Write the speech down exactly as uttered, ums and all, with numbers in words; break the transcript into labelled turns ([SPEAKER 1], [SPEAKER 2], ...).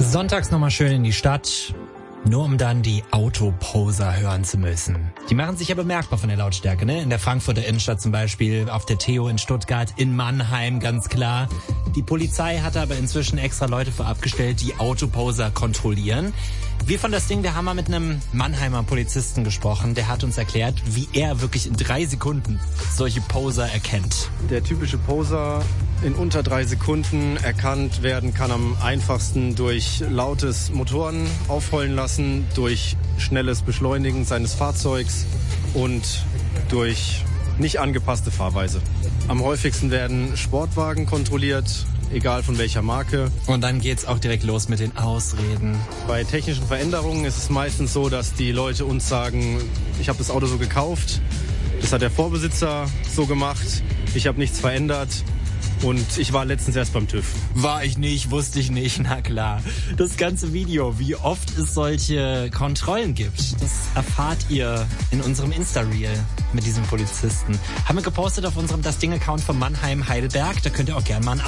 [SPEAKER 1] Sonntags nochmal schön in die Stadt, nur um dann die Autoposer hören zu müssen. Die machen sich ja bemerkbar von der Lautstärke, ne? In der Frankfurter Innenstadt zum Beispiel, auf der Theo in Stuttgart, in Mannheim, ganz klar. Die Polizei hatte aber inzwischen extra Leute für abgestellt, die Autoposer kontrollieren. Wir von das Ding, wir haben mal mit einem Mannheimer Polizisten gesprochen, der hat uns erklärt, wie er wirklich in drei Sekunden solche Poser erkennt.
[SPEAKER 2] Der typische Poser in unter drei Sekunden erkannt werden kann am einfachsten durch lautes Motoren aufheulen lassen, durch schnelles Beschleunigen seines Fahrzeugs und durch nicht angepasste Fahrweise. Am häufigsten werden Sportwagen kontrolliert, egal von welcher Marke.
[SPEAKER 1] Und dann geht's auch direkt los mit den Ausreden.
[SPEAKER 2] Bei technischen Veränderungen ist es meistens so, dass die Leute uns sagen, ich habe das Auto so gekauft, das hat der Vorbesitzer so gemacht, ich habe nichts verändert. Und ich war letztens erst beim TÜV.
[SPEAKER 1] War ich nicht, wusste ich nicht, na klar. Das ganze Video, wie oft es solche Kontrollen gibt, das erfahrt ihr in unserem Insta-Reel mit diesem Polizisten. Haben wir gepostet auf unserem Das Ding-Account von Mannheim Heidelberg, da könnt ihr auch gerne mal ein